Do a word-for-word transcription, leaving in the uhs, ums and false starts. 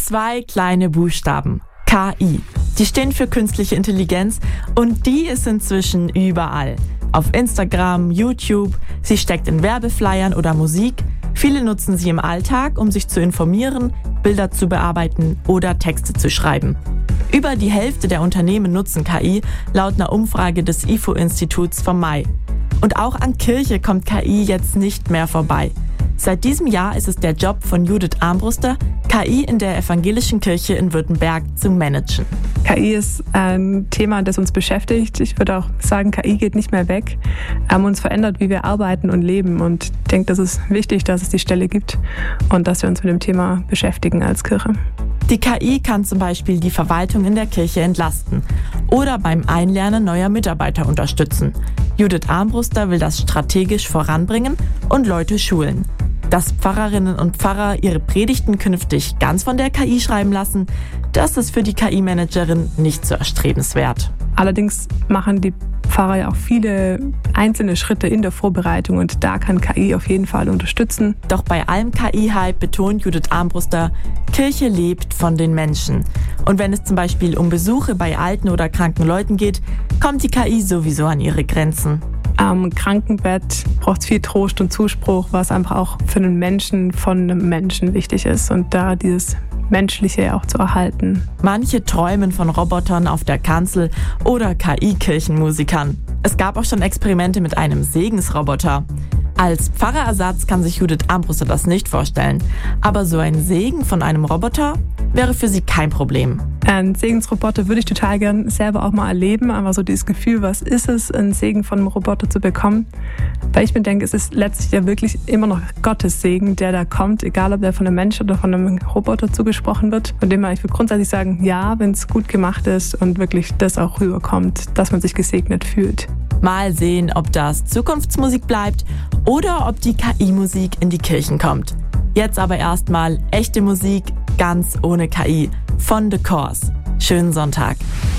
zwei kleine Buchstaben. K I. Die stehen für künstliche Intelligenz und die ist inzwischen überall. Auf Instagram, YouTube, sie steckt in Werbeflyern oder Musik. Viele nutzen sie im Alltag, um sich zu informieren, Bilder zu bearbeiten oder Texte zu schreiben. Über die Hälfte der Unternehmen nutzen K I, laut einer Umfrage des I F O-Instituts vom Mai. Und auch an Kirche kommt K I jetzt nicht mehr vorbei. Seit diesem Jahr ist es der Job von Judith Armbruster, K I in der evangelischen Kirche in Württemberg zu managen. K I ist ein Thema, das uns beschäftigt. Ich würde auch sagen, K I geht nicht mehr weg. Wir haben uns verändert, wie wir arbeiten und leben. Und ich denke, das ist wichtig, dass es die Stelle gibt und dass wir uns mit dem Thema beschäftigen als Kirche. Die K I kann zum Beispiel die Verwaltung in der Kirche entlasten oder beim Einlernen neuer Mitarbeiter unterstützen. Judith Armbruster will das strategisch voranbringen und Leute schulen. Dass Pfarrerinnen und Pfarrer ihre Predigten künftig ganz von der K I schreiben lassen, das ist für die K I-Managerin nicht so erstrebenswert. Allerdings machen die Pfarrer ja auch viele einzelne Schritte in der Vorbereitung und da kann K I auf jeden Fall unterstützen. Doch bei allem K I-Hype betont Judith Armbruster, Kirche lebt von den Menschen. Und wenn es zum Beispiel um Besuche bei alten oder kranken Leuten geht, kommt die K I sowieso an ihre Grenzen. Am Krankenbett braucht es viel Trost und Zuspruch, was einfach auch für einen Menschen von einem Menschen wichtig ist und da dieses Menschliche auch zu erhalten. Manche träumen von Robotern auf der Kanzel oder K I-Kirchenmusikern. Es gab auch schon Experimente mit einem Segensroboter. Als Pfarrerersatz kann sich Judith Armbruster das nicht vorstellen. Aber so ein Segen von einem Roboter wäre für sie kein Problem. Ein Segensroboter würde ich total gern selber auch mal erleben, aber so dieses Gefühl, was ist es, einen Segen von einem Roboter zu bekommen? Weil ich mir denke, es ist letztlich ja wirklich immer noch Gottes Segen, der da kommt, egal ob der von einem Mensch oder von einem Roboter zugesprochen wird. Von dem her, ich würde grundsätzlich sagen, ja, wenn es gut gemacht ist und wirklich das auch rüberkommt, dass man sich gesegnet fühlt. Mal sehen, ob das Zukunftsmusik bleibt oder ob die K I-Musik in die Kirchen kommt. Jetzt aber erstmal echte Musik, ganz ohne K I, von The Corrs. Schönen Sonntag.